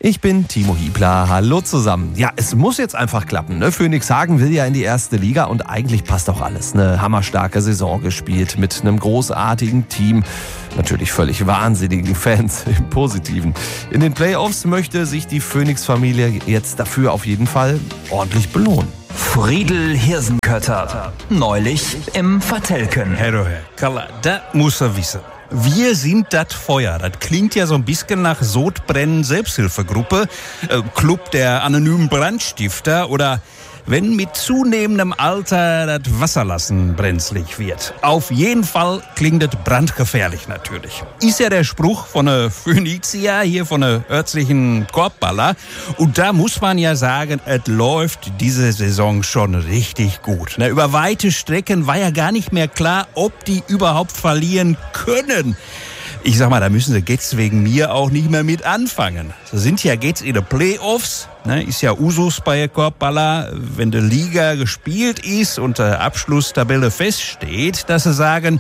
Ich bin Timo Hiebler, hallo zusammen. Ja, es muss jetzt einfach klappen, ne? Phoenix Hagen will ja in die erste Liga und eigentlich passt auch alles. Eine hammerstarke Saison gespielt mit einem großartigen Team. Natürlich völlig wahnsinnigen Fans im Positiven. In den Playoffs möchte sich die Phoenix-Familie jetzt dafür auf jeden Fall ordentlich belohnen. Friedel Hirsenkötter, neulich im Vertelken. Herr Kalla, das muss er wissen. Wir sind das Feuer. Das klingt ja so ein bisschen nach Sodbrennen Selbsthilfegruppe, Club der anonymen Brandstifter oder wenn mit zunehmendem Alter das Wasserlassen brenzlig wird. Auf jeden Fall klingt das brandgefährlich natürlich. Ist ja der Spruch von der Phönixia, hier von der örtlichen Korbballer. Und da muss man ja sagen, es läuft diese Saison schon richtig gut. Über weite Strecken war ja gar nicht mehr klar, ob die überhaupt verlieren können. Ich sag mal, da müssen sie jetzt wegen mir auch nicht mehr mit anfangen. Sie sind ja jetzt in den Playoffs, ist ja Usus bei der Korbballer, wenn die Liga gespielt ist und die Abschlusstabelle feststeht, dass sie sagen,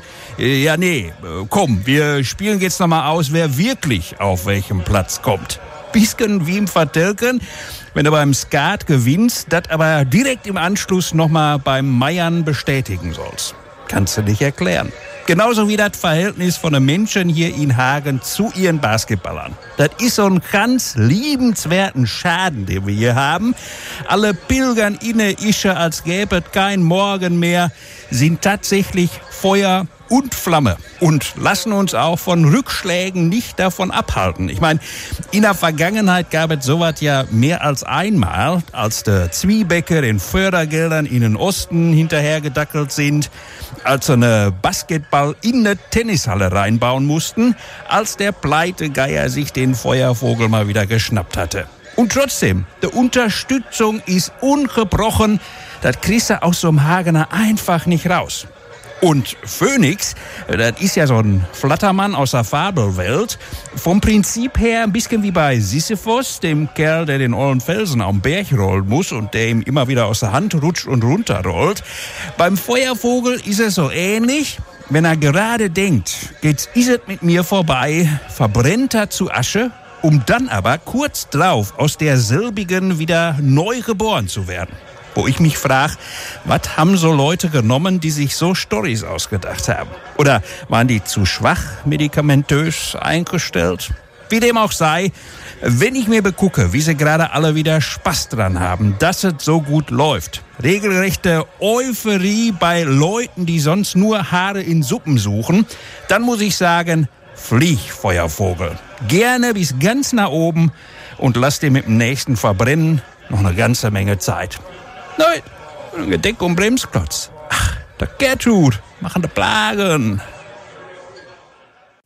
komm, wir spielen jetzt nochmal aus, wer wirklich auf welchem Platz kommt. Bisschen wie im Vertelken, wenn du beim Skat gewinnst, das aber direkt im Anschluss nochmal beim Meiern bestätigen sollst. Kannst du nicht erklären. Genauso wie das Verhältnis von den Menschen hier in Hagen zu ihren Basketballern. Das ist so ein ganz liebenswerten Schaden, den wir hier haben. Alle pilgern inne Ische, als gäbe es kein Morgen mehr, sind tatsächlich Feuer und Flamme und lassen uns auch von Rückschlägen nicht davon abhalten. Ich meine, in der Vergangenheit gab es sowas ja mehr als einmal, als der Zwiebecker den Fördergeldern in den Osten hinterhergedackelt sind, als sie eine Basketball in eine Tennishalle reinbauen mussten, als der Pleitegeier sich den Feuervogel mal wieder geschnappt hatte. Und trotzdem, die Unterstützung ist ungebrochen, das kriegst du aus so einem Hagener einfach nicht raus. Und Phoenix, das ist ja so ein Flattermann aus der Fabelwelt. Vom Prinzip her ein bisschen wie bei Sisyphos, dem Kerl, der den ollen Felsen am Berg rollen muss und der ihm immer wieder aus der Hand rutscht und runterrollt. Beim Feuervogel ist es so ähnlich. Wenn er gerade denkt, jetzt ist es mit mir vorbei, verbrennt er zu Asche, um dann aber kurz drauf aus derselbigen wieder neu geboren zu werden. Wo ich mich frage, was haben so Leute genommen, die sich so Storys ausgedacht haben? Oder waren die zu schwach medikamentös eingestellt? Wie dem auch sei, wenn ich mir begucke, wie sie gerade alle wieder Spaß dran haben, dass es so gut läuft. Regelrechte Euphorie bei Leuten, die sonst nur Haare in Suppen suchen, dann muss ich sagen, flieg, Feuervogel. Gerne bis ganz nach oben und lass dir mit dem nächsten Verbrennen noch eine ganze Menge Zeit. Nein, Gedeck und Bremsklotz. Ach, der Gertrud, machen die Plagen.